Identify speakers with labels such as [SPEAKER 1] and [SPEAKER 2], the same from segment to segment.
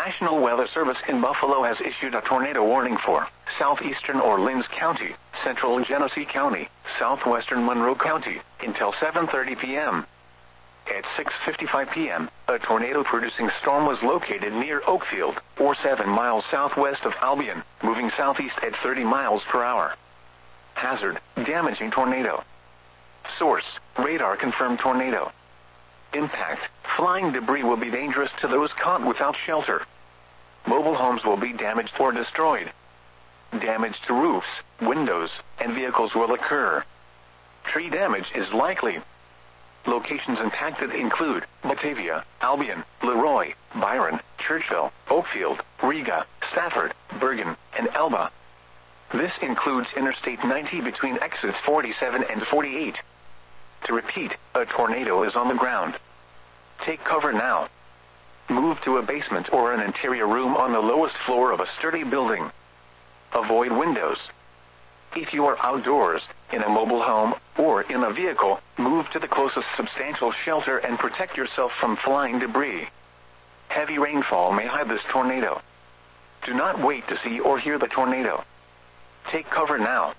[SPEAKER 1] National Weather Service in Buffalo has issued a tornado warning for southeastern Orleans County, central Genesee County, southwestern Monroe County, until 7:30 p.m. At 6:55 p.m., a tornado-producing storm was located near Oakfield, or 7 miles southwest of Albion, moving southeast at 30 miles per hour. Hazard: damaging tornado. Source: radar-confirmed tornado. Impact: flying debris will be dangerous to those caught without shelter. Mobile homes will be damaged or destroyed. Damage to roofs, windows, and vehicles will occur. Tree damage is likely. Locations impacted include Batavia, Albion, Leroy, Byron, Churchville, Oakfield, Riga, Stafford, Bergen, and Elba. This includes Interstate 90 between exits 47 and 48. To repeat, a tornado is on the ground. Take cover now. Move to a basement or an interior room on the lowest floor of a sturdy building. Avoid windows. If you are outdoors, in a mobile home, or in a vehicle, move to the closest substantial shelter and protect yourself from flying debris. Heavy rainfall may hide this tornado. Do not wait to see or hear the tornado. Take cover now.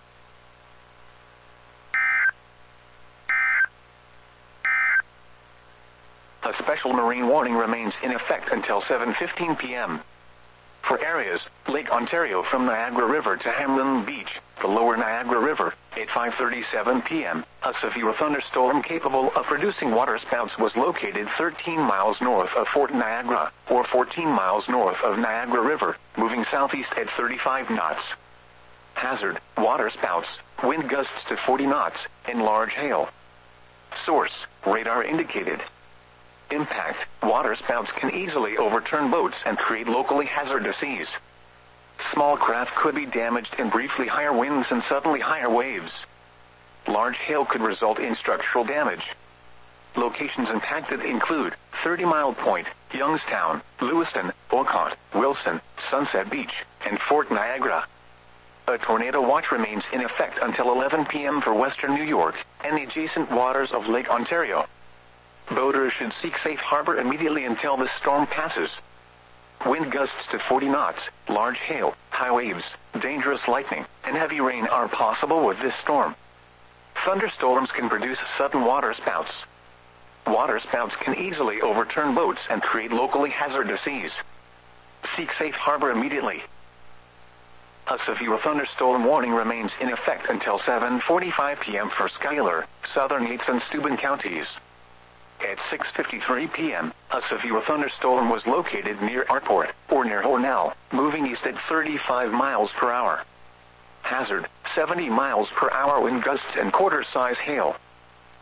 [SPEAKER 1] A special marine warning remains in effect until 7:15 p.m. For areas, Lake Ontario from Niagara River to Hamlin Beach, the lower Niagara River, at 5:37 p.m., a severe thunderstorm capable of producing waterspouts was located 13 miles north of Fort Niagara, or 14 miles north of Niagara River, moving southeast at 35 knots. Hazard: waterspouts, wind gusts to 40 knots, and large hail. Source: radar indicated. Impact: waterspouts can easily overturn boats and create locally hazardous seas. Small craft could be damaged in briefly higher winds and suddenly higher waves. Large hail could result in structural damage. Locations impacted include 30 Mile Point, Youngstown, Lewiston, Olcott, Wilson, Sunset Beach, and Fort Niagara. A tornado watch remains in effect until 11 p.m. for western New York and the adjacent waters of Lake Ontario. Boaters should seek safe harbor immediately until this storm passes. Wind gusts to 40 knots, large hail, high waves, dangerous lightning, and heavy rain are possible with this storm. Thunderstorms can produce sudden waterspouts. Waterspouts can easily overturn boats and create locally hazardous seas. Seek safe harbor immediately. A severe thunderstorm warning remains in effect until 7:45 p.m. for Schuyler, southern Yates and Steuben counties. At 6:53 p.m., a severe thunderstorm was located near Artport, or near Hornell, moving east at 35 miles per hour. Hazard: 70 miles per hour wind gusts and quarter-size hail.